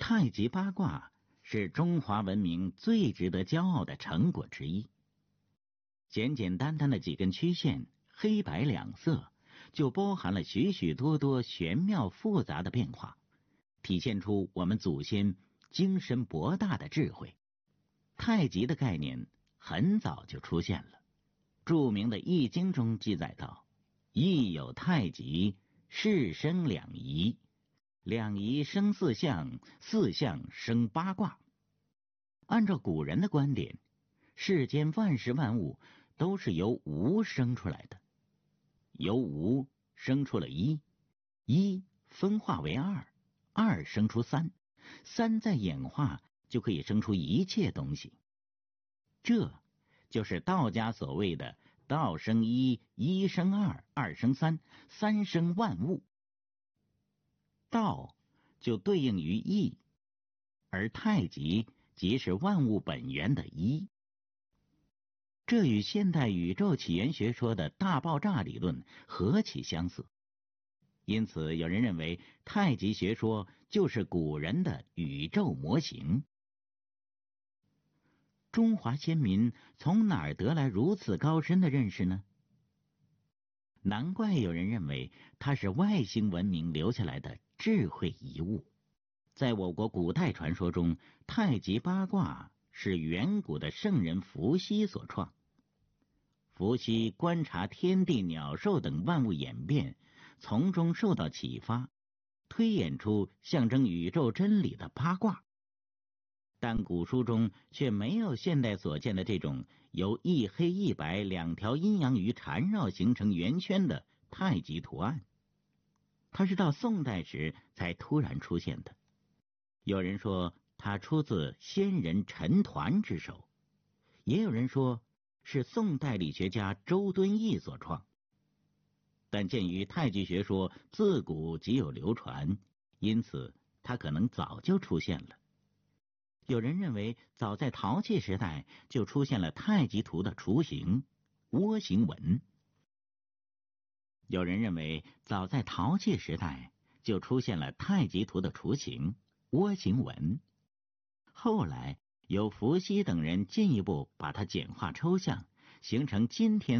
太极八卦是中华文明最值得骄傲的成果之一。简简单单的几根曲线，黑白两色，就包含了许许多多玄妙复杂的变化，体现出我们祖先精深博大的智慧。太极的概念很早就出现了。著名的《易经》中记载道：易有太极，世生两仪，两仪生四象，四象生八卦。按照古人的观点，世间万事万物都是由无生出来的，由无生出了一，一分化为二，二生出三，三再演化就可以生出一切东西。这就是道家所谓的道生一，一生二，二生三，三生万物。道就对应于易，而太极即是万物本源的一。这与现代宇宙起源学说的大爆炸理论何其相似。因此有人认为太极学说就是古人的宇宙模型。中华先民从哪儿得来如此高深的认识呢？难怪有人认为它是外星文明留下来的智慧遗物。在我国古代传说中，太极八卦是远古的圣人伏羲所创。伏羲观察天地鸟兽等万物演变，从中受到启发，推演出象征宇宙真理的八卦。但古书中却没有现代所见的这种由一黑一白两条阴阳鱼缠绕形成圆圈的太极图案，它是到宋代时才突然出现的。有人说它出自先人陈抟之手，也有人说是宋代理学家周敦颐所创。但鉴于太极学说自古即有流传，因此它可能早就出现了。有人认为早在陶器时代就出现了太极图的雏形窝形纹。有人认为早在陶器时代就出现了太极图的雏形窝形纹。后来由伏羲等人进一步把它简化抽象，形成今天